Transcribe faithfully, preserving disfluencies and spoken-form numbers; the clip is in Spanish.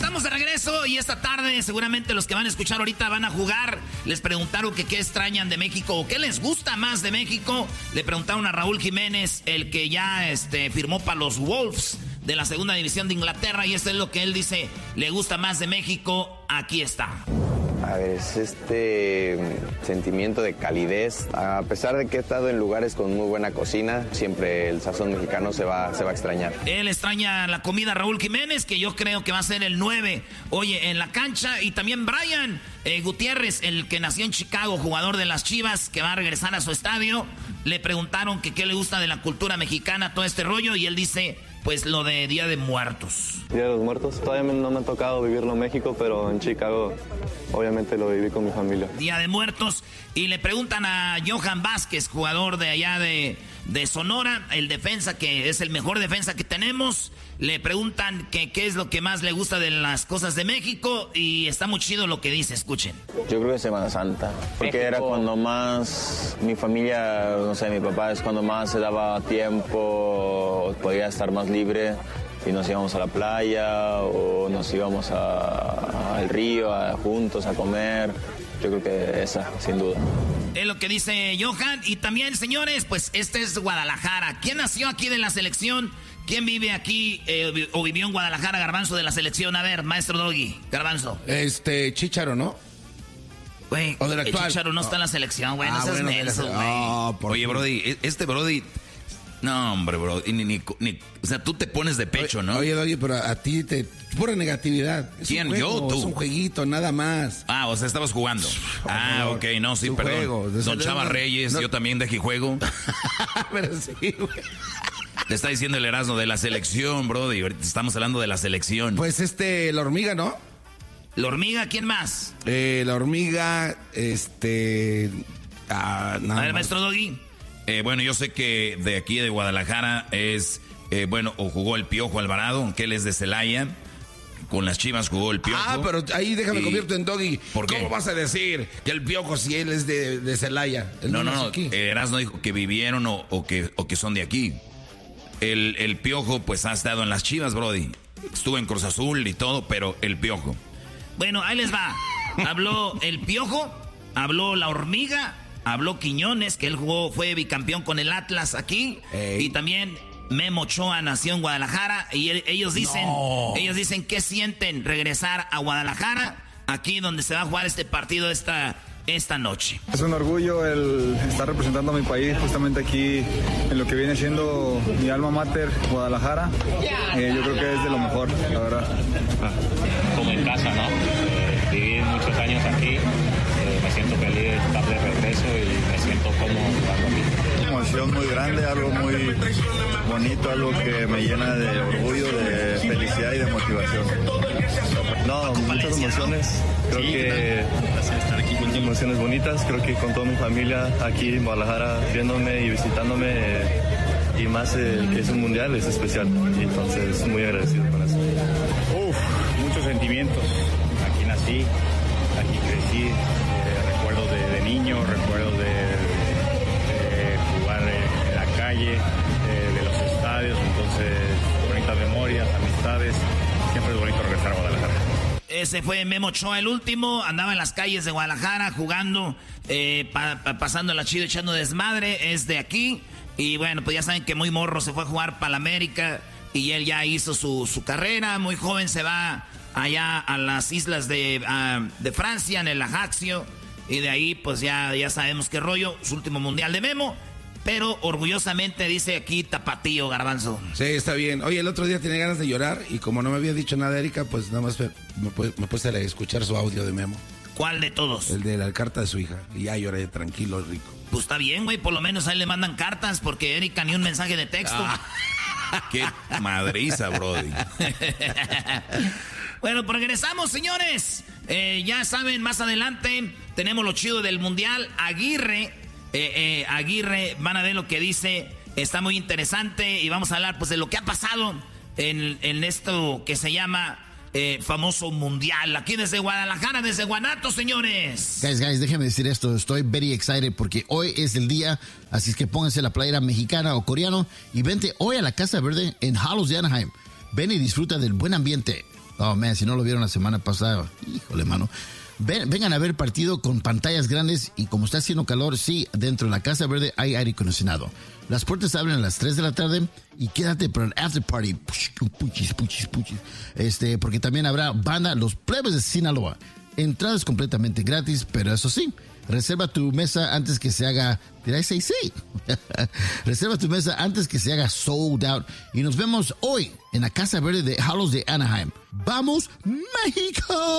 estamos de regreso y esta tarde seguramente los que van a escuchar ahorita van a jugar. Les preguntaron que qué extrañan de México o qué les gusta más de México. Le preguntaron a Raúl Jiménez, el que ya este, firmó para los Wolves de la segunda división de Inglaterra, y esto es lo que él dice le gusta más de México. Aquí está. A ver, es este sentimiento de calidez. A pesar de que he estado en lugares con muy buena cocina, siempre el sazón mexicano se va, se va a extrañar. Él extraña la comida Raúl Jiménez, que yo creo que va a ser el nueve, oye, en la cancha. Y también Brian eh, Gutiérrez, el que nació en Chicago, jugador de las Chivas, que va a regresar a su estadio. Le preguntaron que qué le gusta de la cultura mexicana, todo este rollo, y él dice, pues lo de Día de Muertos. Día de los Muertos, todavía no me ha tocado vivirlo en México, pero en Chicago obviamente lo viví con mi familia. Día de Muertos. Y le preguntan a Johan Vázquez, jugador de allá de, de Sonora, el defensa, que es el mejor defensa que tenemos. Le preguntan que qué es lo que más le gusta de las cosas de México, y está muy chido lo que dice, escuchen. Yo creo que Semana Santa, porque México era cuando más mi familia, no sé, mi papá es cuando más se daba tiempo, podía estar más libre y nos íbamos a la playa o nos íbamos a, al río a, juntos a comer. Yo creo que esa, sin duda. Es lo que dice Johan. Y también, señores, pues este es Guadalajara. ¿Quién nació aquí de la selección? ¿Quién vive aquí eh, o vivió en Guadalajara, Garbanzo, de la selección? A ver, maestro Doggy, Garbanzo. Este, Chícharo, ¿no? Güey, o del actual. Chícharo no, no está en la selección, güey. No ah, seas bueno, menso, güey. Oh, Oye, Brody, este Brody... No, hombre, bro. Ni, ni, ni, o sea, tú te pones de pecho, ¿no? Oye, oye, pero a ti te... Pura negatividad. Es ¿Quién? Un juego, ¿Yo? ¿Tú? Es un jueguito, nada más. Ah, o sea, estabas jugando. Por ah, favor. ok. No, sí, Tu perdón. juego. Don Chava Reyes, no. Yo también de aquí juego. Pero sí, güey. Te está diciendo el Erasmo de la selección, bro. Y ahorita estamos hablando de la selección. Pues este, la hormiga, ¿no? ¿La hormiga? ¿Quién más? Eh, la hormiga, este... Ah, A ver, maestro Doggy. Eh, bueno, yo sé que de aquí de Guadalajara es, eh, bueno, o jugó el Piojo Alvarado, aunque él es de Celaya. Con las Chivas jugó el Piojo. Ah, pero ahí déjame y... convierto en Doggy. ¿Por qué? ¿Cómo vas a decir que el Piojo si él es de, de Celaya? Él no, no, no. Aquí. Erasmo dijo que vivieron o, o, que, o que son de aquí. El, el Piojo, pues, ha estado en las Chivas, Brody. Estuvo en Cruz Azul y todo, pero el Piojo. Bueno, ahí les va. Habló el Piojo, habló la hormiga, habló Quiñones, que él jugó, fue bicampeón con el Atlas aquí. Ey. Y también Memo Ochoa nació en Guadalajara. Y él, ellos dicen, no. ellos dicen que sienten regresar a Guadalajara, aquí donde se va a jugar este partido esta, esta noche. Es un orgullo el estar representando a mi país justamente aquí en lo que viene siendo mi alma mater, Guadalajara. Eh, yo creo que es de lo mejor, la verdad. Como en casa, ¿no? Eh, viví muchos años aquí. Me siento feliz de estar de regreso y me siento cómodo jugando aquí. Una emoción muy grande, algo muy bonito, algo que me llena de orgullo, de felicidad y de motivación. No, muchas emociones, creo que muchas emociones bonitas, creo que con toda mi familia aquí en Guadalajara viéndome y visitándome y más eh, que es un mundial es especial, y entonces muy agradecido por eso. Uf, muchos sentimientos, aquí nací, aquí crecí. De, de niño, recuerdo de, de jugar en la calle, de, de los estadios, entonces bonitas memorias, amistades, siempre es bonito regresar a Guadalajara. Ese fue Memo Ochoa, el último, andaba en las calles de Guadalajara jugando, eh, pa, pa, pasando la chido, echando desmadre, es de aquí, y bueno, pues ya saben que muy morro se fue a jugar para la América, y él ya hizo su, su carrera, muy joven se va allá a las islas de, uh, de Francia, en el Ajaccio. Y de ahí, pues ya, ya sabemos qué rollo, su último mundial de Memo. Pero orgullosamente dice aquí Tapatío, Garbanzo. Sí, está bien. Oye, el otro día tenía ganas de llorar y como no me había dicho nada Erika, pues nada más me, me, me puse a escuchar su audio de Memo. ¿Cuál de todos? El de la carta de su hija. Y ya lloré tranquilo, rico. Pues está bien, güey, por lo menos ahí le mandan cartas porque Erika ni un mensaje de texto. Ah, qué madriza, brody. Bueno, pues regresamos, señores. Eh, ya saben, más adelante tenemos lo chido del Mundial. Aguirre, eh, eh, Aguirre, van a ver lo que dice. Está muy interesante y vamos a hablar pues de lo que ha pasado en, en esto que se llama eh, famoso Mundial. Aquí desde Guadalajara, desde Guanatos, señores. Guys, guys, déjenme decir esto. Estoy very excited porque hoy es el día. Así es que pónganse la playera mexicana o coreano y vente hoy a la Casa Verde en Hallows de Anaheim. Ven y disfruta del buen ambiente. Oh, man, si no lo vieron la semana pasada, híjole, mano. Ven, vengan a ver partido con pantallas grandes y como está haciendo calor, sí, dentro de la Casa Verde hay aire acondicionado. Las puertas abren a las tres de la tarde y quédate para el after party. Puchis, puchis, puchis. Este, porque también habrá banda Los Plebes de Sinaloa. Entradas completamente gratis, pero eso sí, reserva tu mesa antes que se haga... Did I say sí? Reserva tu mesa antes que se haga sold out. Y nos vemos hoy en la Casa Verde de Hallows de Anaheim. ¡Vamos, México!